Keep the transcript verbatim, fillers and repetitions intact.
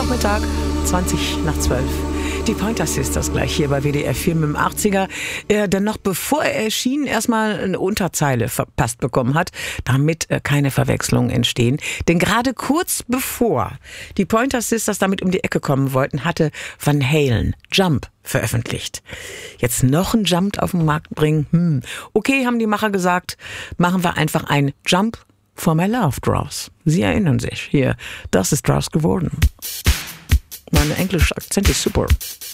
Nachmittag, zwanzig nach zwölf. Die Pointer Sisters gleich hier bei W D R vier mit dem achtziger, äh, der noch bevor er erschien erstmal eine Unterzeile verpasst bekommen hat, damit äh, keine Verwechslungen entstehen. Denn gerade kurz bevor die Pointer Sisters damit um die Ecke kommen wollten, hatte Van Halen Jump veröffentlicht. Jetzt noch ein Jump auf den Markt bringen? Hm. Okay, haben die Macher gesagt, machen wir einfach ein Jump for my love draus. Sie erinnern sich, hier, das ist draus geworden. Mein englischer Akzent ist super.